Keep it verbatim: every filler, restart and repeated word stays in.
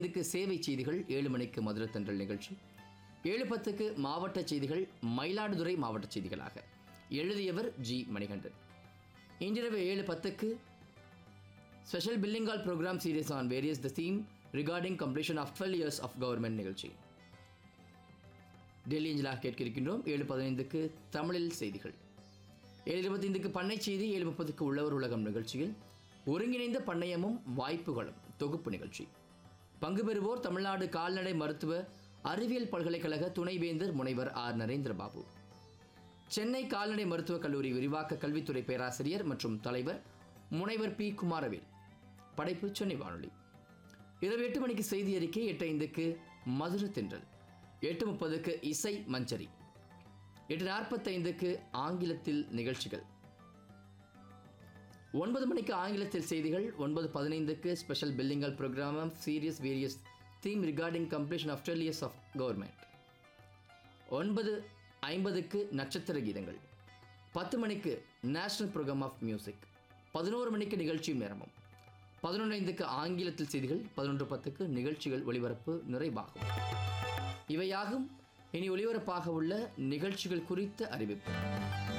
இதுக்கு சேவை செய்திகள் ஏழு மணிக்கு மதுரை தென்றல் நிகழ்ச்சி. ஏழு பத்துக்கு மாவட்ட செய்திகள் மயிலாடுதுறை மாவட்ட செய்திகளாக எழுதியவர் ஜி மணிகண்டன். இன்றிரவு ஏழு பத்துக்கு special பில்லிங்கால் program serious on various the theme regarding completion of twelve years of government நிகழ்ச்சி டெல்லி இஞ்சலாக கேட்க இருக்கின்றோம். ஏழு பதினைந்துக்கு தமிழில் செய்திகள். ஏழு இருபத்தைந்துக்கு பண்ணை செய்தி. ஏழு முப்பதுக்கு உள்ளவர் உலகம் நிகழ்ச்சியில் ஒருங்கிணைந்த பண்ணையமும் வாய்ப்புகளும் தொகுப்பு நிகழ்ச்சி. பங்கு பெறுவோர் தமிழ்நாடு கால்நடை மருத்துவ அறிவியல் பல்கலைக்கழக துணைவேந்தர் முனைவர் ஆர் நரேந்திரபாபு, சென்னை கால்நடை மருத்துவக் கல்லூரி விரிவாக்க கல்வித்துறை பேராசிரியர் மற்றும் தலைவர் முனைவர் பி குமாரவேல். படைப்பு சென்னை வானொலி. இரவு எட்டு மணிக்கு செய்தி அறிக்கை. எட்டு ஐந்துக்கு மதுரை தென்றல். எட்டு முப்பதுக்கு இசை மஞ்சரி. எட்டு நாற்பத்தைந்துக்கு ஆங்கிலத்தில் நிகழ்ச்சிகள். ஒன்பது மணிக்கு ஆங்கிலத்தில் செய்திகள். ஒன்பது பதினைந்துக்கு special பில்லிங்கல் programme of serious various theme regarding completion of twelve years of government. ஒன்பது ஐம்பதுக்கு நட்சத்திர கீதங்கள். பத்து மணிக்கு நேஷனல் ப்ரோக்ராம் ஆஃப் மியூசிக். பதினோரு மணிக்கு நிகழ்ச்சியும் நேரமும். பதினொன்று ஐந்துக்கு ஆங்கிலத்தில் செய்திகள். பதினொன்று பத்துக்கு நிகழ்ச்சிகள் ஒளிபரப்பு நிறைவாகும். இவையாகும் இனி ஒளிபரப்பாக உள்ள நிகழ்ச்சிகள் குறித்த அறிவிப்பு.